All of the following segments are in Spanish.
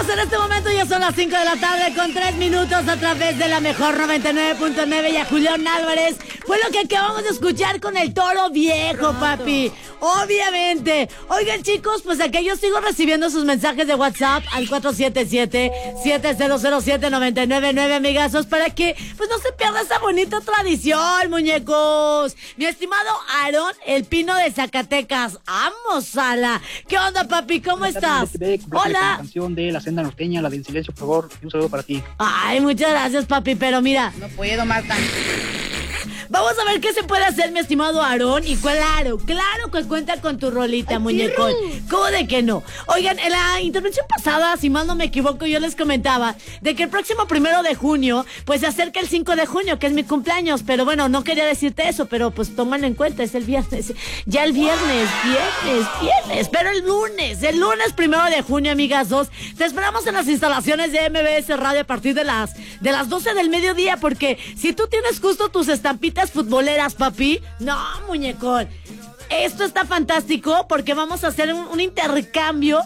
En este momento ya son las 5 de la tarde con 3 minutos a través de la mejor 99.9 y a Julián Álvarez. Fue lo que acabamos de escuchar con el Toro Viejo, papi. Obviamente. Oigan, chicos, pues aquí yo sigo recibiendo sus mensajes de WhatsApp al 477-7007-999, amigazos, para que pues no se pierda esa bonita tradición, muñecos. Mi estimado Aarón, el Pino de Zacatecas. ¡Amo, Sala! ¿Qué onda, papi? ¿Cómo estás? Hola. La canción de La Senda Norteña, la de En Silencio, por favor. Un saludo para ti. Ay, muchas gracias, papi, pero mira. No puedo, Marta. Vamos a ver qué se puede hacer, mi estimado Aarón. Y claro que cuenta con tu rolita, muñecón. ¿Cómo de que no? Oigan, en la intervención pasada, si mal no me equivoco, yo les comentaba de que el próximo 1 de junio, pues se acerca el 5 de junio, que es mi cumpleaños. Pero bueno, no quería decirte eso, pero pues tómalo en cuenta, es el viernes. Ya el viernes. Pero el lunes 1 de junio, amigazos, te esperamos en las instalaciones de MBS Radio a partir de las 12 del mediodía, porque si tú tienes justo tus estampitas futboleras, papi, no, muñecón, esto está fantástico porque vamos a hacer un intercambio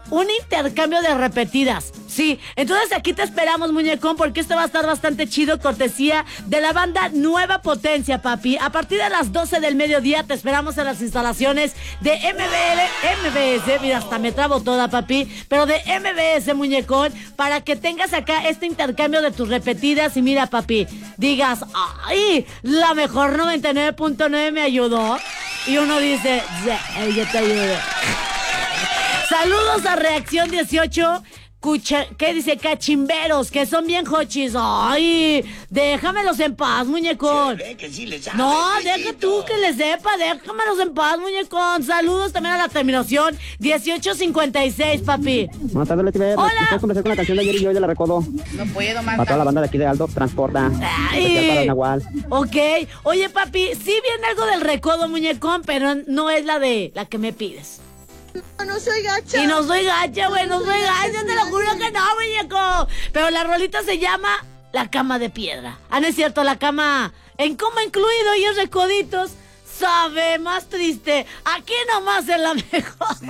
de repetidas. Sí, entonces aquí te esperamos, muñecón, porque esto va a estar bastante chido, cortesía de la banda Nueva Potencia, papi. A partir de las 12 del mediodía te esperamos en las instalaciones de MBS, mira, hasta me trabo toda, papi, pero de MBS, muñecón, para que tengas acá este intercambio de tus repetidas y mira, papi, digas, ¡ay! La mejor 99.9 me ayudó. Y uno dice, yo te ayudo. Saludos a Reacción 18, ¿qué dice? Cachimberos, que son bien hochis. Ay, déjamelos en paz, muñecón. No, deja tú que les sepa, déjamelos en paz, muñecón. Saludos también a la terminación 1856, papi. Buenas tardes, Leti. Hola. ¿Puedes comenzar con la canción de ayer y hoy de la Recodo? No puedo, Para toda Marta. la banda de aquí de Aldo Transporta. Ay. Para Nahual. Ok, oye, papi, sí viene algo del recodo, muñecón, pero no es la que me pides. No soy gacha. Y no soy gacha, güey, no soy gacha, te lo juro que no, muñeco. Pero la rolita se llama La Cama de Piedra. Ah, no es cierto, la cama en coma incluido y en recoditos. Sabe más triste. Aquí nomás en la mejor.